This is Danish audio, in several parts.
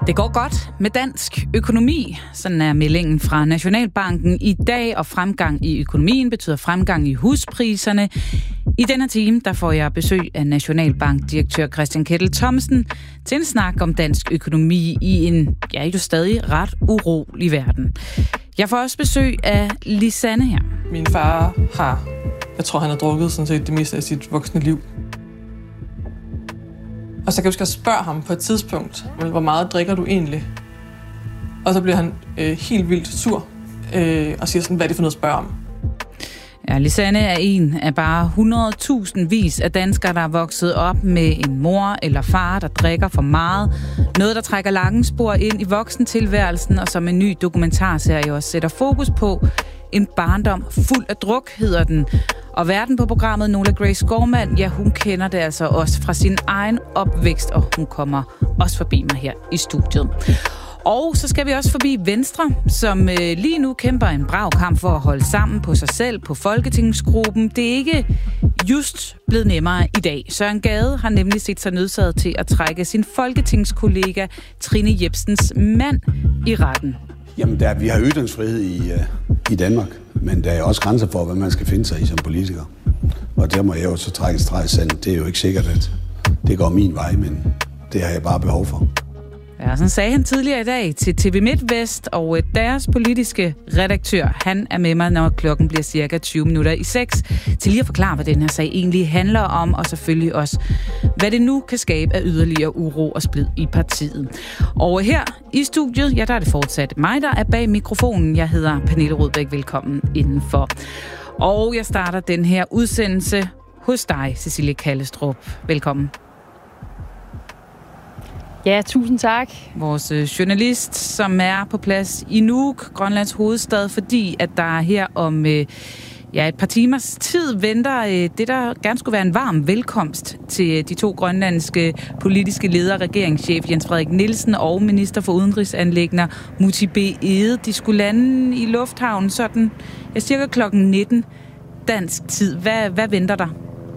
Det går godt med dansk økonomi. Sådan er meldingen fra Nationalbanken i dag, og fremgang i økonomien betyder fremgang i huspriserne. I denne time der får jeg besøg af Nationalbankdirektør Christian Kettel Thomsen til en snak om dansk økonomi i en, jo stadig ret urolig verden. Jeg får også besøg af Lisanne her. Min far jeg tror han har drukket sådan set det meste af sit voksne liv. Og så kan jeg huske at spørge ham på et tidspunkt, hvor meget drikker du egentlig? Og så bliver han helt vildt sur og siger sådan, hvad er det for noget at spørge om? Ja, Lisanne er en af bare 100.000 vis af danskere, der er vokset op med en mor eller far, der drikker for meget. Noget, der trækker lange spor ind i voksentilværelsen, og som en ny dokumentarserie også sætter fokus på. En barndom fuld af druk, hedder den. Og verden på programmet, Nola Grace Gorman, ja, hun kender det altså også fra sin egen opvækst, og hun kommer også forbi mig her i studiet. Og så skal vi også forbi Venstre, som lige nu kæmper en brav kamp for at holde sammen på sig selv, på folketingsgruppen. Det er ikke just blevet nemmere i dag. Søren Gade har nemlig set sig nødsaget til at trække sin folketingskollega Trine Jepsens mand i retten. Jamen, vi har ytringsfrihed i Danmark, men der er også grænser for, hvad man skal finde sig i som politiker. Og der må jeg jo så trække en streg i sandet. Det er jo ikke sikkert, at det går min vej, men det har jeg bare behov for. Ja, sådan sagde han tidligere i dag til TV MidtVest, og deres politiske redaktør, han er med mig, når klokken bliver cirka 20 minutter i 6, til lige at forklare, hvad den her sag egentlig handler om, og selvfølgelig også, hvad det nu kan skabe af yderligere uro og splid i partiet. Og her i studiet, ja, der er det fortsat mig, der er bag mikrofonen. Jeg hedder Pernille Rudbæk, velkommen indenfor. Og jeg starter den her udsendelse hos dig, Cecilie Kallestrup. Velkommen. Ja, tusind tak. Vores journalist, som er på plads i Nuuk, Grønlands hovedstad, fordi at der her om et par timers tid venter det, der gerne skulle være en varm velkomst til de to grønlandske politiske ledere, regeringschef Jens Frederik Nielsen og minister for udenrigsanliggender Muti B. Egede. De skulle lande i lufthavnen sådan cirka klokken 19 dansk tid. Hvad venter der?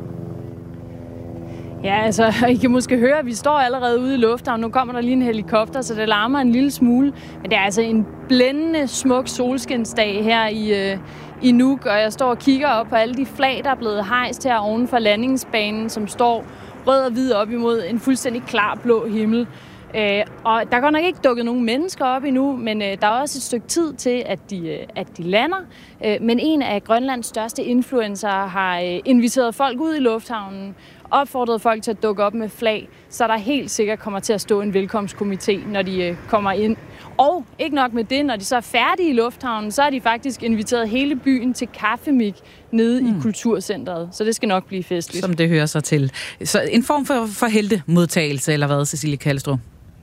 Ja, altså, I kan måske høre, at vi står allerede ude i lufthavnen. Nu kommer der lige en helikopter, så det larmer en lille smule. Men det er altså en blændende, smuk solskinsdag her i Nuuk, og jeg står og kigger op på alle de flag, der er blevet hejst her oven for landingsbanen, som står rød og hvid op imod en fuldstændig klar blå himmel. Og der er godt nok ikke dukket nogen mennesker op endnu, men der er også et stykke tid til, at de lander. Men en af Grønlands største influencer har inviteret folk ud i lufthavnen, opfordret folk til at dukke op med flag, så der helt sikkert kommer til at stå en velkomstkomité, når de kommer ind. Og ikke nok med det, når de så er færdige i lufthavnen, så har de faktisk inviteret hele byen til kaffemik nede i Kulturcentret. Så det skal nok blive festligt. Som det hører sig til. Så en form for heltemodtagelse, eller hvad, Cecilie Kallestrup?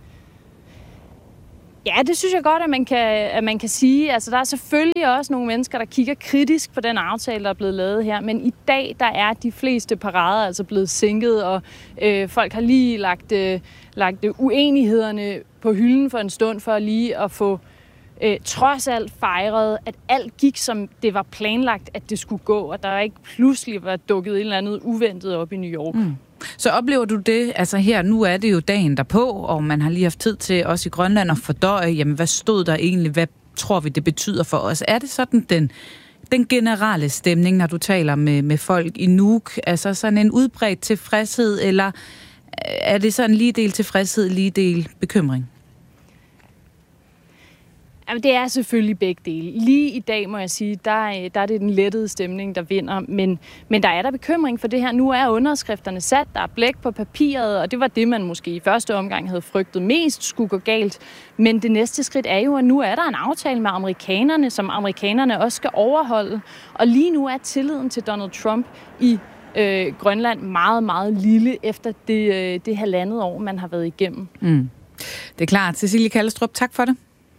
Ja, det synes jeg godt, at man kan sige. Altså, der er selvfølgelig også nogle mennesker, der kigger kritisk på den aftale, der er blevet lavet her. Men i dag, der er de fleste parader altså blevet sænket, og folk har lige lagt uenighederne på hylden for en stund, for lige at få trods alt fejret, at alt gik, som det var planlagt, at det skulle gå, og der ikke pludselig var dukket et eller andet uventet op i New York. Så oplever du det, altså her, nu er det jo dagen derpå, og man har lige haft tid til også i Grønland at fordøje, jamen hvad stod der egentlig, hvad tror vi det betyder for os? Er det sådan den generelle stemning, når du taler med folk i Nuuk, altså sådan en udbredt tilfredshed, eller er det sådan lige del tilfredshed, lige del bekymring? Jamen, det er selvfølgelig begge dele. Lige i dag, må jeg sige, der er det den lettede stemning, der vinder. Men der er der bekymring for det her. Nu er underskrifterne sat, der er blæk på papiret, og det var det, man måske i første omgang havde frygtet mest skulle gå galt. Men det næste skridt er jo, at nu er der en aftale med amerikanerne, som amerikanerne også skal overholde. Og lige nu er tilliden til Donald Trump i Grønland meget, meget lille efter det halvandet år, man har været igennem. Det er klart. Cecilie Kallestrup, tak for det.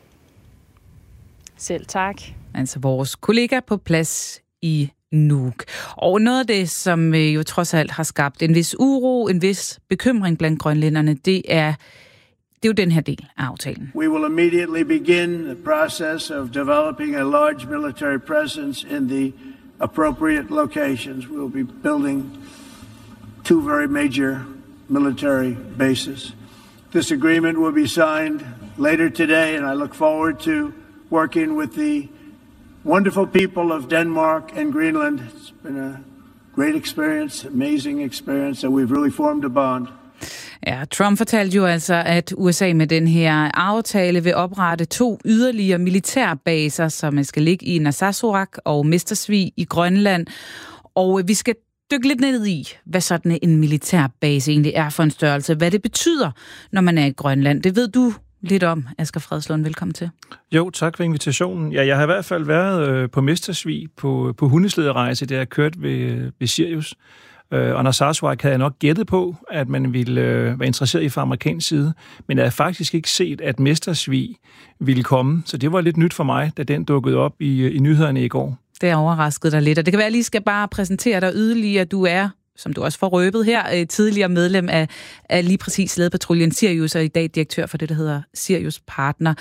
Selv tak. Altså vores kollega på plads i Nuuk. Og noget af det, som jo trods alt har skabt en vis uro, en vis bekymring blandt grønlænderne, det er jo den her del af aftalen. We will immediately begin the process of developing a large military presence in the appropriate locations. We will be building 2 very major military bases. This agreement will be signed later today, and I look forward to working with the wonderful people of Denmark and Greenland. It's been a great experience, amazing experience, and we've really formed a bond. Ja, Trump fortalte jo altså, at USA med den her aftale vil oprette 2 yderligere militærbaser, som skal ligge i Narsarsuaq og Mestersvig i Grønland. Og vi skal dykke lidt ned i, hvad sådan en militærbase egentlig er for en størrelse. Hvad det betyder, når man er i Grønland. Det ved du lidt om, Asger Fredslund. Velkommen til. Jo, tak for invitationen. Ja, jeg har i hvert fald været på Mestersvig på hundeslederejse, der jeg kørt ved Sirius. Og Narsarsuaq havde jeg nok gættet på, at man ville være interesseret i fra amerikansk side, men jeg havde faktisk ikke set, at Mestersvig ville komme. Så det var lidt nyt for mig, da den dukkede op i nyhederne i går. Det overraskede dig lidt, og det kan være, at jeg lige skal bare præsentere dig yderligere. Du er, som du også får røbet her, tidligere medlem af lige præcis Slædepatruljen Sirius, og i dag direktør for det, der hedder Sirius Partner.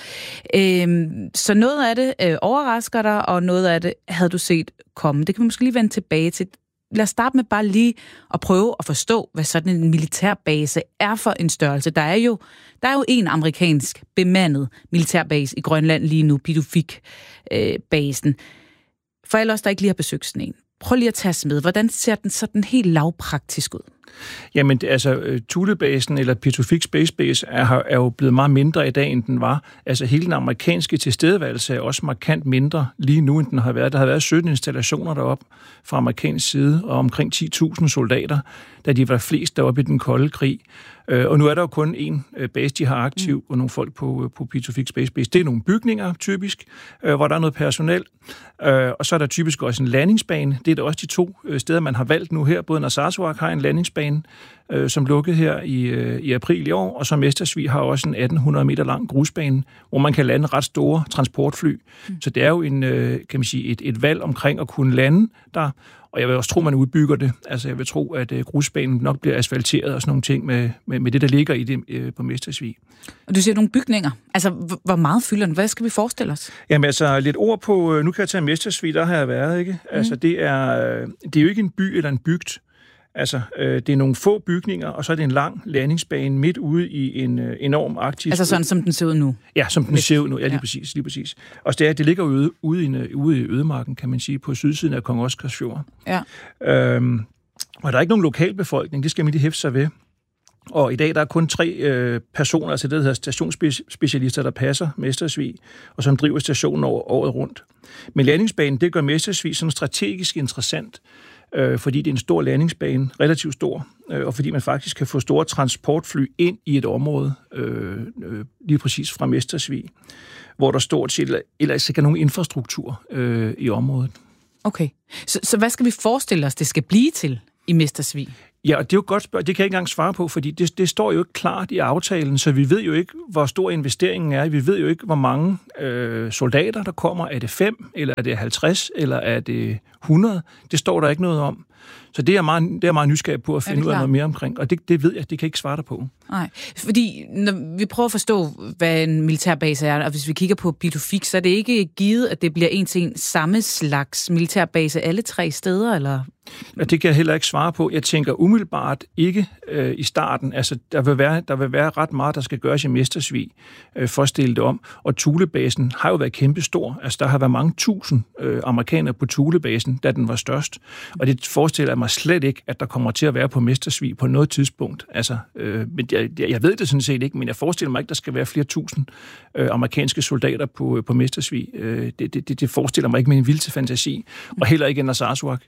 Så noget af det overrasker dig, og noget af det havde du set komme. Det kan vi måske lige vende tilbage til. Lad os starte med bare lige at prøve at forstå, hvad sådan en militærbase er for en størrelse. Der er jo en amerikansk bemandet militærbase i Grønland lige nu, Pituffik-basen. For alle os, der ikke lige har besøgt sådan en. Prøv lige at tage os med. Hvordan ser den sådan helt lavpraktisk ud? Jamen, altså, Thulebasen eller Pituffik Space Base er jo blevet meget mindre i dag, end den var. Altså, hele den amerikanske tilstedeværelse er også markant mindre lige nu, end den har været. Der har været 17 installationer deroppe fra amerikansk side, og omkring 10.000 soldater, da de var flest deroppe i den kolde krig. Og nu er der jo kun én base, de har aktiv, og nogle folk på Pituffik Space Base. Det er nogle bygninger, typisk, hvor der er noget personel. Og så er der typisk også en landingsbane. Det er da også de 2 steder, man har valgt nu her. Både Narsarsuaq har en landingsbane, som lukkede her i april i år, og så Mestersvig har også en 1800 meter lang grusbane, hvor man kan lande ret store transportfly. Så det er jo kan man sige, et valg omkring at kunne lande der. Og jeg vil også tro, man udbygger det. Altså, jeg vil tro, at grusbanen nok bliver asfalteret og sådan nogle ting med det, der ligger i det på Mestersvig. Og du siger nogle bygninger. Altså, hvor meget fylder den? Hvad skal vi forestille os? Jamen, altså, lidt ord på... Nu kan jeg tage Mestersvig, der har jeg været, ikke? Altså, det er jo ikke en by eller en bygd. Altså, det er nogle få bygninger, og så er det en lang landingsbane midt ude i en enorm arktisk... Altså sådan, som den ser ud nu? Ja, som den ser ud nu. Ja, lige præcis. Og det ligger ude i ødemarken, kan man sige, på sydsiden af Kong Oscars Fjord. Ja. Og der er ikke nogen lokalbefolkning, det skal man lige hæfte sig ved. Og i dag der er kun 3 personer, altså det der hedder stationsspecialister, der passer Mestersvig, og som driver stationen året rundt. Men landingsbanen, det gør Mestersvig sådan strategisk interessant, fordi det er en stor landingsbane, relativt stor, og fordi man faktisk kan få store transportfly ind i et område, lige præcis fra Mestersvig, hvor der stort set ellers ikke er nogen infrastruktur i området. Okay, så hvad skal vi forestille os, det skal blive til i Mestersvig? Ja, og det er jo godt spørgsmål. Det kan jeg ikke engang svare på, fordi det står jo ikke klart i aftalen, så vi ved jo ikke, hvor stor investeringen er. Vi ved jo ikke, hvor mange soldater der kommer. Er det 5, eller er det 50, eller er det 100? Det står der ikke noget om. Så det er meget nysgerrig på at finde ud af noget mere omkring, og det ved jeg, det kan ikke svare dig på. Nej, fordi når vi prøver at forstå, hvad en militærbase er, og hvis vi kigger på Pituffik, så er det ikke givet, at det bliver en til en samme slags militærbase alle 3 steder, eller? Ja, det kan jeg heller ikke svare på. Jeg tænker umiddelbart ikke i starten. Altså, der vil være ret meget, der skal gøres i Mestersvig for at stille det om. Og Thulebasen har jo været kæmpestor. Altså, der har været mange tusind amerikanere på Thulebasen, da den var størst. Og det forestiller jeg mig slet ikke, at der kommer til at være på Mestersvig på noget tidspunkt. Altså, jeg ved det sådan set ikke, men jeg forestiller mig ikke, der skal være flere tusind amerikanske soldater på Mestersvig. Det forestiller mig ikke med en vild fantasi. Og heller ikke i Narsarsuaq.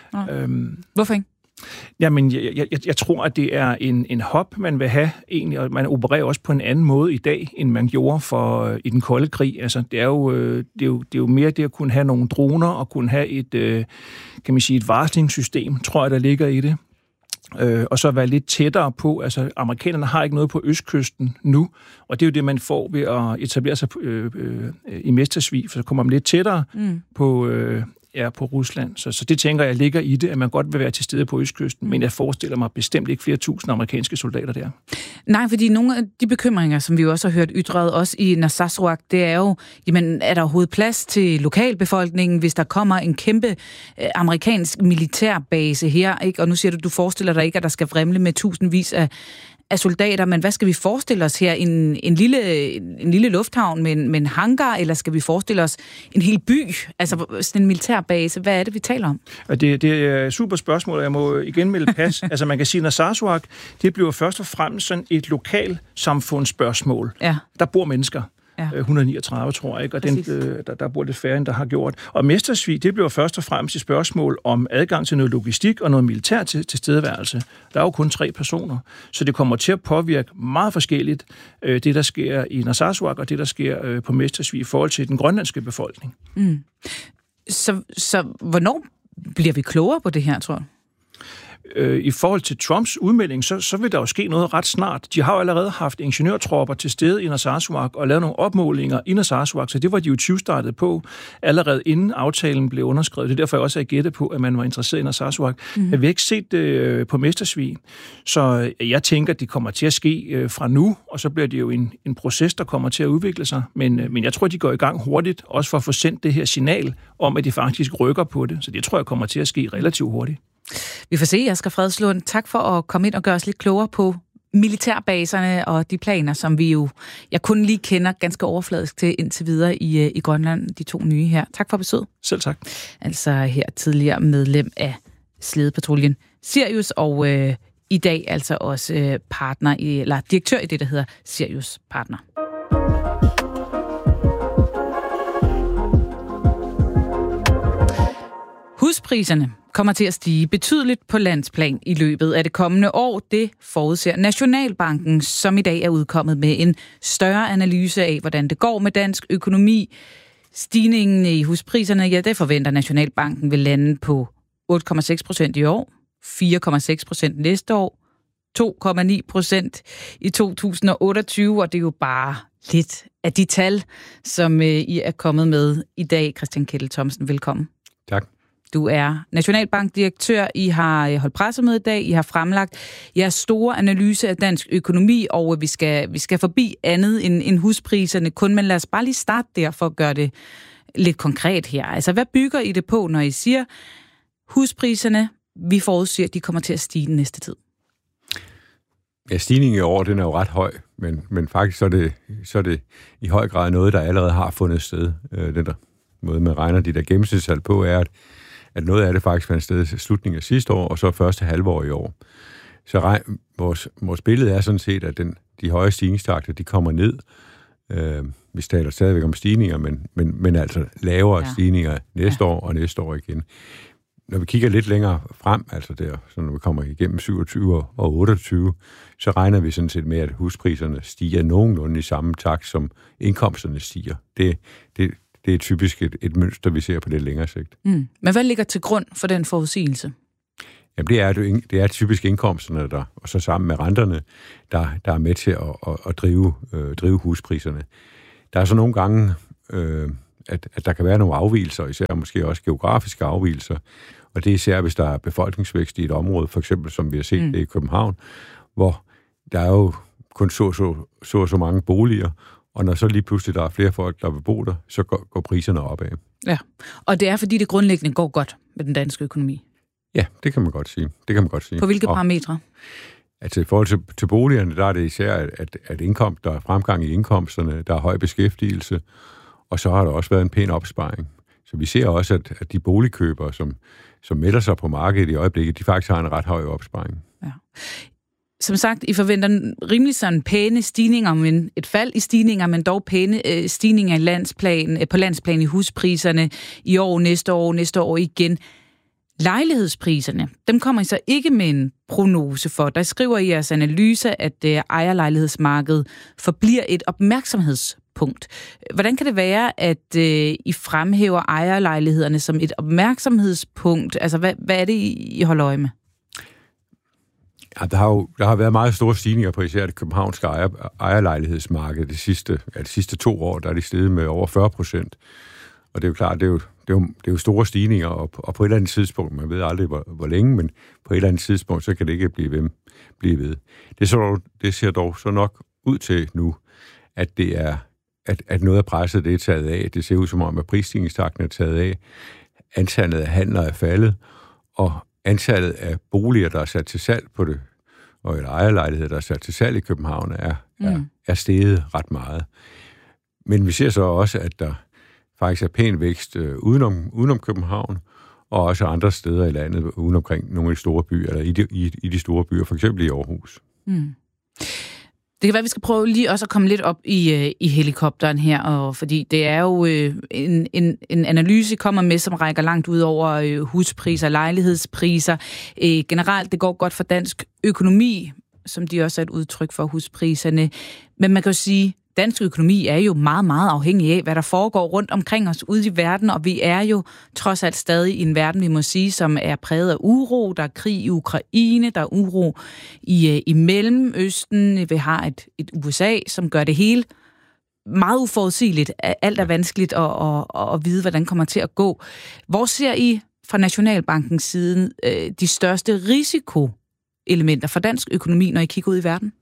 Hvorfor ikke? Jamen, jeg tror, at det er en hop, man vil have egentlig, og man opererer også på en anden måde i dag, end man gjorde i den kolde krig. Altså, det er jo mere det at kunne have nogle droner og kunne have et varslingssystem, tror jeg, der ligger i det. Og så være lidt tættere på, altså amerikanerne har ikke noget på østkysten nu, og det er jo det, man får ved at etablere sig i Mestersvig, for så kommer man lidt tættere på Rusland. Så det tænker jeg ligger i det, at man godt vil være til stede på østkysten, men jeg forestiller mig bestemt ikke flere tusind amerikanske soldater der. Nej, fordi nogle af de bekymringer, som vi jo også har hørt ytret også i Narsarsuaq, det er jo, jamen, er der overhovedet plads til lokalbefolkningen, hvis der kommer en kæmpe amerikansk militærbase her, ikke? Og nu siger du forestiller dig ikke, at der skal vrimle med tusindvis af soldater, men hvad skal vi forestille os her? En lille lufthavn med en hangar, eller skal vi forestille os en hel by? Altså sådan en militærbase. Hvad er det, vi taler om? Det er et super spørgsmål, og jeg må igen melde pas. Altså man kan sige, at Narsarsuaq, det bliver først og fremmest sådan et lokalsamfundsspørgsmål. Ja. Der bor mennesker. Ja. 139, tror jeg, ikke? Og der bor lidt færre, end der har gjort. Og Mestersvig, det bliver først og fremmest et spørgsmål om adgang til noget logistik og noget militær tilstedeværelse. Der er jo kun 3 personer, så det kommer til at påvirke meget forskelligt det, der sker i Narsarsuaq, og det, der sker på Mestersvig i forhold til den grønlandske befolkning. Mm. Så hvornår bliver vi klogere på det her, tror jeg? I forhold til Trumps udmelding, så vil der jo ske noget ret snart. De har jo allerede haft ingeniørtropper til stede i Narsarsuaq og lavet nogle opmålinger i Narsarsuaq, så det var de jo 20-startet på allerede inden aftalen blev underskrevet. Det er derfor, jeg også har gættet på, at man var interesseret i Narsarsuaq. Mm-hmm. Jeg har ikke set det på Mestersvig, så jeg tænker, at det kommer til at ske fra nu, og så bliver det jo en proces, der kommer til at udvikle sig. Men jeg tror, de går i gang hurtigt, også for at få sendt det her signal om, at de faktisk rykker på det. Så det tror jeg kommer til at ske relativt hurtigt. Vi får se, Asger Fredslund. Tak for at komme ind og gøre os lidt klogere på militærbaserne og de planer, som jeg kun lige kender ganske overfladisk til indtil videre i Grønland, de 2 nye her. Tak for besøget. Selv tak. Altså her tidligere medlem af Slædepatruljen Sirius, og i dag altså også direktør i det, der hedder Sirius Partner. Huspriserne kommer til at stige betydeligt på landsplan i løbet af det kommende år. Det forudser Nationalbanken, som i dag er udkommet med en større analyse af, hvordan det går med dansk økonomi. Stigningen i huspriserne, det forventer Nationalbanken vil lande på 8,6% i år, 4,6% næste år, 2,9% i 2028, og det er jo bare lidt af de tal, som I er kommet med i dag. Christian Kettel Thomsen, velkommen. Tak. Du er Nationalbankdirektør. I har holdt pressemøde i dag. I har fremlagt jeres store analyse af dansk økonomi, og vi skal forbi andet end huspriserne kun, men lad os bare lige starte der for at gøre det lidt konkret her. Altså, hvad bygger I det på, når I siger, huspriserne, vi forudser, at de kommer til at stige den næste tid? Ja, stigningen i år, den er jo ret høj, men faktisk så er det i høj grad noget, der allerede har fundet sted. Den der måde, man regner de der gennemsnitstal på, er, at noget af det faktisk fandt sted i slutningen af sidste år, og så første halvår i år. Så vores billede er sådan set, at de høje stigningstakter, de kommer ned. Vi taler stadigvæk om stigninger, men altså lavere stigninger næste år og næste år igen. Når vi kigger lidt længere frem, altså der, så når vi kommer igennem 27 og 28, så regner vi sådan set med, at huspriserne stiger nogenlunde i samme takt, som indkomsterne stiger. Det er typisk et mønster, vi ser på det længere sigt. Mm. Men hvad ligger til grund for den forudsigelse? Jamen, det er typisk indkomsterne, der, og så sammen med renterne, der er med til at drive huspriserne. Der er så nogle gange, at der kan være nogle afvigelser, især måske også geografiske afvigelser, og det er især, hvis der er befolkningsvækst i et område, for eksempel som vi har set det i København, hvor der er jo kun så mange boliger, og når så lige pludselig der er flere folk, der vil bo der, så går priserne opad. Ja, og det er, fordi det grundlæggende går godt med den danske økonomi? Ja, det kan man godt sige. På hvilke parametre? Altså i forhold til boligerne, der er det især, at der er fremgang i indkomsterne, der er høj beskæftigelse, og så har der også været en pæn opsparing. Så vi ser også, at de boligkøbere, som melder sig på markedet i øjeblikket, de faktisk har en ret høj opsparing. Ja. Som sagt, I forventer rimelig sådan pæne stigninger, men et fald i stigninger, men dog pæne stigninger på landsplan i huspriserne i år, næste år igen. Lejlighedspriserne, dem kommer I så ikke med en prognose for. Der skriver I jeres analyse, at ejerlejlighedsmarkedet forbliver et opmærksomhedspunkt. Hvordan kan det være, at I fremhæver ejerlejlighederne som et opmærksomhedspunkt? Altså, hvad er det, I holder øje med? Ja, der har været meget store stigninger på især det københavnske ejerlejlighedsmarked de sidste 2 år, der er de steget med over 40%. Og det er jo klart, det er jo store stigninger, og på et eller andet tidspunkt, man ved aldrig hvor længe, men på et eller andet tidspunkt, så kan det ikke blive ved. Det ser dog så nok ud til nu, at det er, at noget af presset det er taget af. Det ser ud som om, at prisstigningstakten er taget af. Antallet af handler er faldet, og antallet af boliger, der er sat til salg på det og ejerlejligheder, der er sat til salg i København, er steget ret meget. Men vi ser så også, at der faktisk er pæn vækst udenom København, og også andre steder i landet, uden omkring nogle af de store byer, eller i de store byer, for eksempel i Aarhus. Mm. Det kan være, vi skal prøve lige også at komme lidt op i helikopteren her, og fordi det er jo en analyse, kommer med, som rækker langt ud over huspriser, lejlighedspriser. Generelt, det går godt for dansk økonomi, som de også er et udtryk for huspriserne. Men man kan jo sige, dansk økonomi er jo meget, meget afhængig af, hvad der foregår rundt omkring os ude i verden, og vi er jo trods alt stadig i en verden, vi må sige, som er præget af uro. Der er krig i Ukraine, der er uro i Mellemøsten, vi har et USA, som gør det hele meget uforudsigeligt. Alt er vanskeligt at vide, hvordan det kommer til at gå. Hvor ser I fra Nationalbankens side de største risikoelementer for dansk økonomi, når I kigger ud i verden?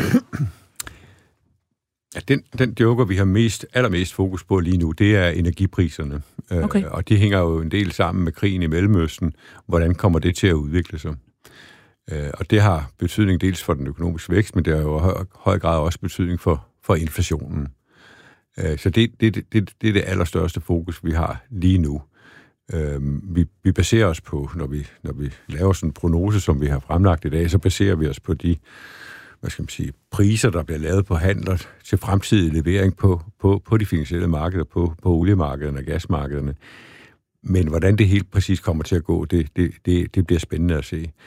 Ja, den joker, vi har allermest fokus på lige nu, det er energipriserne. Okay. Og det hænger jo en del sammen med krigen i Mellemøsten. Hvordan kommer det til at udvikle sig? Og det har betydning dels for den økonomiske vækst, men det har jo i høj grad også betydning for inflationen. Så det er det allerstørste fokus, vi har lige nu. Vi baserer os på, når vi laver sådan en prognose, som vi har fremlagt i dag, så baserer vi os på de priser, der bliver lavet på handler til fremtidig levering på de finansielle markeder, på oliemarkederne og gasmarkederne. Men hvordan det helt præcis kommer til at gå, det bliver spændende at se.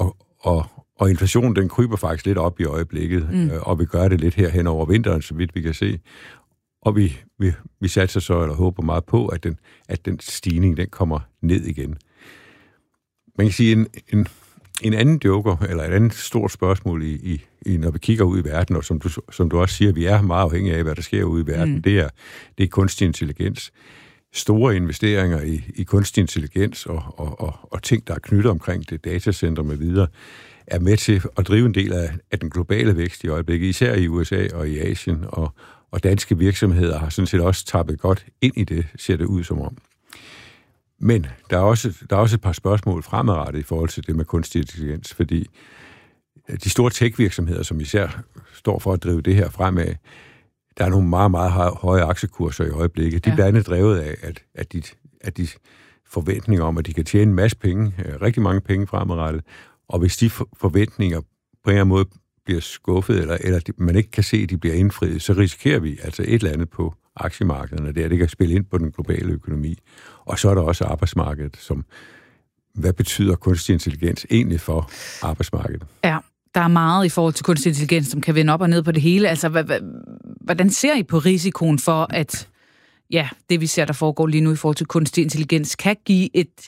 Og inflationen, den kryber faktisk lidt op i øjeblikket, og vi gør det lidt her hen over vinteren, så vidt vi kan se. Og vi satser så, eller håber meget på, at den stigning, den kommer ned igen. Man kan sige, en anden joker, eller et andet stort spørgsmål, når vi kigger ud i verden, og som du også siger, vi er meget afhængige af, hvad der sker ude i verden, det er kunstig intelligens. Store investeringer i kunstig intelligens og ting, der er knyttet omkring det, datacenter med videre, er med til at drive en del af den globale vækst i øjeblikket, især i USA og i Asien, og danske virksomheder har sådan set også tappet godt ind i det, ser det ud som om. Men der er også et par spørgsmål fremadrettet i forhold til det med kunstig intelligens, fordi de store tech-virksomheder, som især står for at drive det her fremad, der er nogle meget, meget høje aktiekurser i øjeblikket. De bliver andet drevet af, at de forventninger om, at de kan tjene en masse penge, rigtig mange penge fremadrettet, og hvis de forventninger på en eller anden måde bliver skuffet, eller man ikke kan se, at de bliver indfriet, så risikerer vi altså et eller andet på aktiemarkederne, det kan spille ind på den globale økonomi. Og så er der også arbejdsmarkedet, hvad betyder kunstig intelligens egentlig for arbejdsmarkedet? Ja, der er meget i forhold til kunstig intelligens, som kan vende op og ned på det hele. Altså, hvordan ser I på risikoen for, at det vi ser, der foregår lige nu i forhold til kunstig intelligens, kan give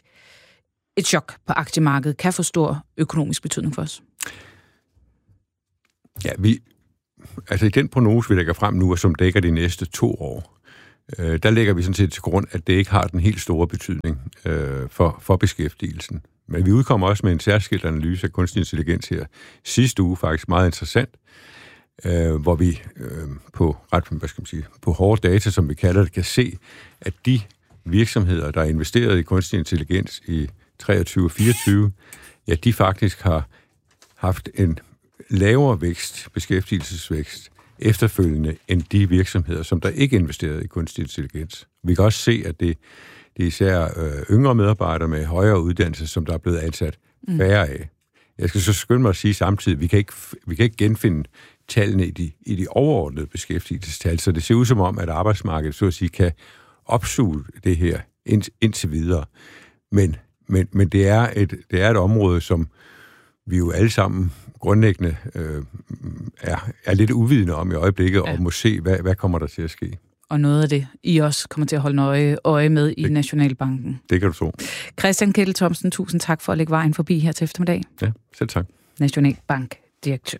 et chok på aktiemarkedet, kan få stor økonomisk betydning for os? Ja, i den prognose, vi lægger frem nu, og som dækker de næste 2 år, der lægger vi sådan set til grund, at det ikke har den helt store betydning for beskæftigelsen. Men vi udkommer også med en særskilt analyse af kunstig intelligens her sidste uge, faktisk meget interessant, hvor vi på hårde data, som vi kalder det, kan se, at de virksomheder, der er investeret i kunstig intelligens i 23-24, de faktisk har haft en lavere beskæftigelsesvækst efterfølgende end de virksomheder, som der ikke investerede i kunstig intelligens. Vi kan også se, at det er især yngre medarbejdere med højere uddannelse, som der er blevet ansat færre af. Jeg skal så skynde mig at sige samtidig, vi kan ikke genfinde tallene i de overordnede beskæftigelsestal, så det ser ud som om, at arbejdsmarkedet så at sige kan opsuge det her indtil videre. Men det er et område, som vi jo alle sammen grundlæggende er lidt uvidende om i øjeblikket, og må se, hvad kommer der til at ske. Og noget af det, I også kommer til at holde øje med i Nationalbanken. Det kan du tro. Christian Kettel Thomsen, tusind tak for at lægge vejen forbi her til eftermiddag. Ja, selv tak. Nationalbank-direktør.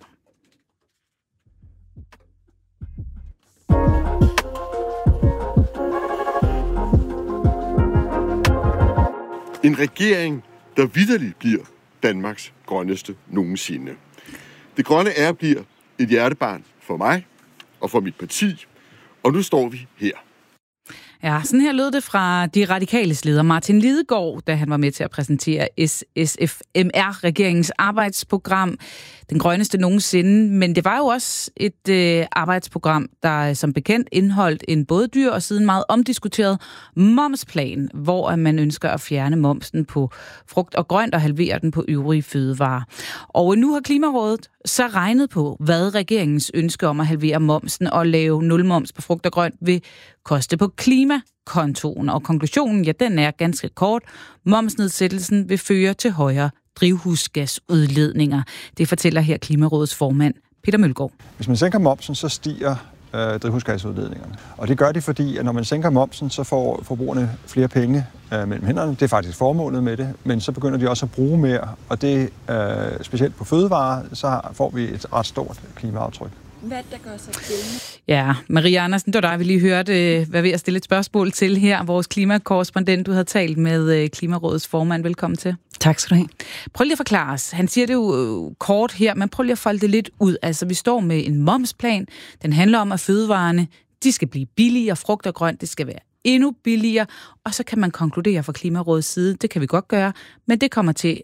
En regering, der vitterligt bliver Danmarks grønneste nogensinde. Det grønne bliver et hjertebarn for mig og for mit parti, og nu står vi her. Ja, sådan her lød det fra de radikales leder Martin Lidegaard, da han var med til at præsentere SSFMR-regeringens arbejdsprogram, den grønneste nogensinde. Men det var jo også et arbejdsprogram, der som bekendt indeholdt en både dyr og siden meget omdiskuteret momsplan, hvor man ønsker at fjerne momsen på frugt og grønt og halvere den på øvrige fødevarer. Og nu har Klimarådet så regnet på, hvad regeringens ønske om at halvere momsen og lave nulmoms på frugt og grønt vil koste på klimakontoen. Og konklusionen, ja, den er ganske kort. Momsnedsættelsen vil føre til højere drivhusgasudledninger. Det fortæller her Klimarådets formand Peter Mølgaard. Hvis man sænker momsen, så stiger drivhusgasudledningerne. Og det gør de, fordi at når man sænker momsen, så får forbrugerne flere penge mellem hænderne. Det er faktisk formålet med det, men så begynder de også at bruge mere, og det specielt på fødevarer, så får vi et ret stort klimaaftryk. Hvad der gør sig gældende? Ja, Maria Andersen, det var dig, vi lige hørte, hvad ved at stille et spørgsmål til her. Vores klimakorrespondent, du havde talt med Klimarådets formand. Velkommen til. Tak skal du have. Prøv lige at forklare os. Han siger det jo kort her, men prøv lige at folde det lidt ud. Altså, vi står med en momsplan. Den handler om, at fødevarene, de skal blive billigere. Frugt og grønt, det skal være endnu billigere. Og så kan man konkludere fra Klimarådets side, det kan vi godt gøre, men det kommer til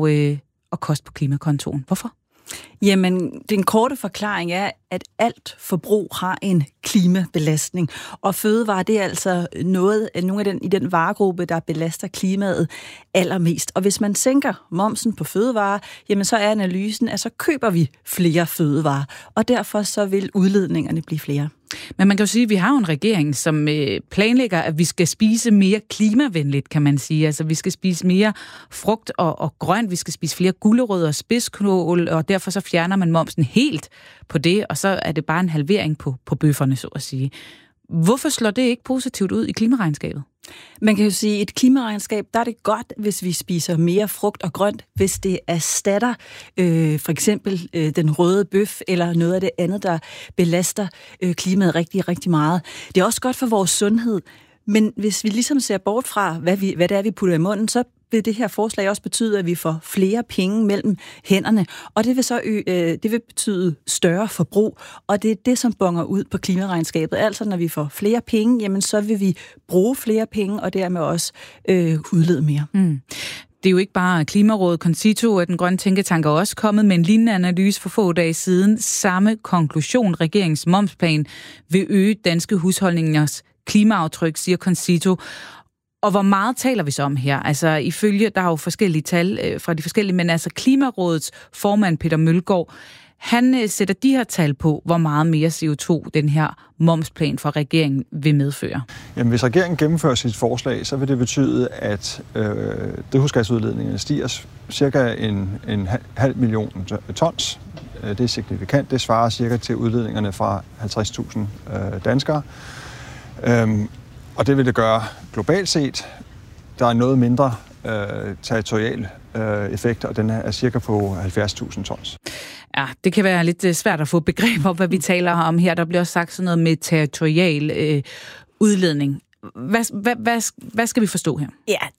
at koste på klimakontoen. Hvorfor? Jamen, den korte forklaring er, at alt forbrug har en klimabelastning, og fødevarer, det er altså nogle af i den varegruppe, der belaster klimaet allermest. Og hvis man sænker momsen på fødevarer, jamen så er analysen, at så køber vi flere fødevarer, og derfor så vil udledningerne blive flere. Men man kan jo sige, at vi har jo en regering, som planlægger, at vi skal spise mere klimavenligt, kan man sige. Altså, vi skal spise mere frugt og grønt, vi skal spise flere gulerødder og spidskål, og derfor så fjerner man momsen helt på det, og så er det bare en halvering på bøfferne, så at sige. Hvorfor slår det ikke positivt ud i klimaregnskabet? Man kan jo sige, at i et klimaregnskab, der er det godt, hvis vi spiser mere frugt og grønt, hvis det erstatter for eksempel den røde bøf eller noget af det andet, der belaster klimaet rigtig, rigtig meget. Det er også godt for vores sundhed, men hvis vi ligesom ser bort fra, hvad det er, vi putter i munden, så vil det her forslag også betyde, at vi får flere penge mellem hænderne, og det vil så det vil betyde større forbrug, og det er det, som bonger ud på klimaregnskabet. Altså, når vi får flere penge, jamen så vil vi bruge flere penge, og dermed også udlede mere. Mm. Det er jo ikke bare Klimarådet, Concito og den grønne tænketank er også kommet med en lignende analyse for få dage siden. Samme konklusion, regeringens momsplan vil øge danske husholdningers klimaaftryk, siger Concito. Og hvor meget taler vi så om her? Altså ifølge, der er jo forskellige tal fra de forskellige, men altså Klimarådets formand Peter Mølgaard, han sætter de her tal på, hvor meget mere CO2 den her momsplan for regeringen vil medføre. Jamen, hvis regeringen gennemfører sit forslag, så vil det betyde, at drivhusgasudledningerne stiger cirka en halv million tons. Det er signifikant. Det svarer cirka til udledningerne fra 50.000 danskere. Og det vil det gøre globalt set. Der er noget mindre territorial effekt, og den er cirka på 70.000 tons. Ja, det kan være lidt svært at få begreb om, hvad vi taler om her. Der bliver også sagt sådan noget med territorial udledning. Hvad skal vi forstå her? Ja,